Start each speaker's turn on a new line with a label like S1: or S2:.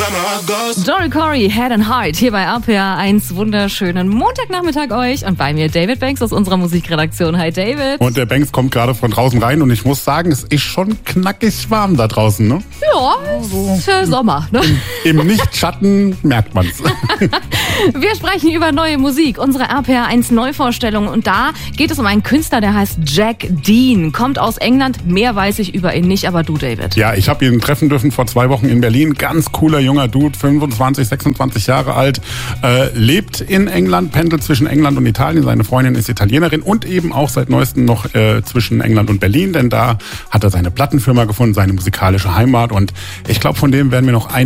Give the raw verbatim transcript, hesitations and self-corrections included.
S1: Joel Corey, Head and Heart, hier bei R P R eins. Wunderschönen Montagnachmittag euch. Und bei mir David Banks aus unserer Musikredaktion. Hi David.
S2: Und der Banks kommt gerade von draußen rein und ich muss sagen, es ist schon knackig warm da draußen, ne?
S1: Ja, ist äh, Sommer, ne?
S2: Im, im Nichtschatten merkt man's.
S1: Wir sprechen über neue Musik, unsere R P R eins Neuvorstellung. Und da geht es um einen Künstler, der heißt Jack Dean. Kommt aus England. Mehr weiß ich über ihn nicht, aber du, David.
S2: Ja, ich habe ihn treffen dürfen vor zwei Wochen in Berlin. Ganz cooler junger Dude, fünfundzwanzig, sechsundzwanzig Jahre alt, äh, lebt in England, pendelt zwischen England und Italien. Seine Freundin ist Italienerin und eben auch seit neuestem noch äh, zwischen England und Berlin, denn da hat er seine Plattenfirma gefunden, seine musikalische Heimat. Und ich glaube, von dem werden wir noch ein